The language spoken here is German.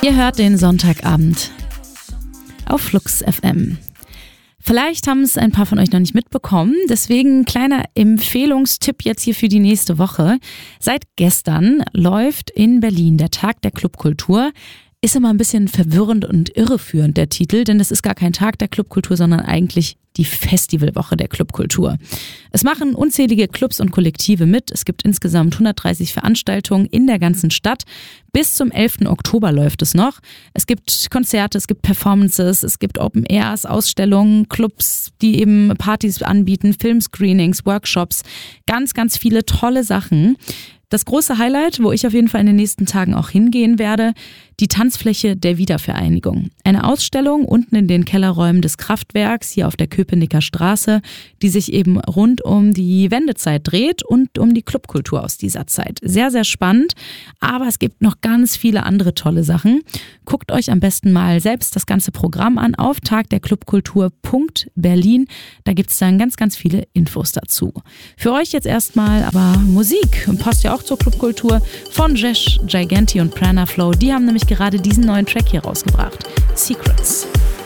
Ihr hört den Sonntagabend auf Flux FM. Vielleicht haben es ein paar von euch noch nicht mitbekommen, deswegen kleiner Empfehlungstipp jetzt hier für die nächste Woche. Seit gestern läuft in Berlin der Tag der Clubkultur. Ist immer ein bisschen verwirrend und irreführend der Titel, denn das ist gar kein Tag der Clubkultur, sondern eigentlich die Festivalwoche der Clubkultur. Es machen unzählige Clubs und Kollektive mit. Es gibt insgesamt 130 Veranstaltungen in der ganzen Stadt. Bis zum 11. Oktober läuft es noch. Es gibt Konzerte, es gibt Performances, es gibt Open Airs, Ausstellungen, Clubs, die eben Partys anbieten, Filmscreenings, Workshops, ganz, ganz viele tolle Sachen. Das große Highlight, wo ich auf jeden Fall in den nächsten Tagen auch hingehen werde, die Tanzfläche der Wiedervereinigung. Eine Ausstellung unten in den Kellerräumen des Kraftwerks hier auf der Köpenicker Straße, die sich eben rund um die Wendezeit dreht und um die Clubkultur aus dieser Zeit. Sehr, sehr spannend, aber es gibt noch ganz viele andere tolle Sachen. Guckt euch am besten mal selbst das ganze Programm an auf tagderclubkultur.berlin. Da gibt es dann ganz, ganz viele Infos dazu. Für euch jetzt erstmal aber Musik, passt ja auch zur Clubkultur, von Jesh, Giganti und Prana Flow. Die haben nämlich gerade diesen neuen Track hier rausgebracht. Secrets.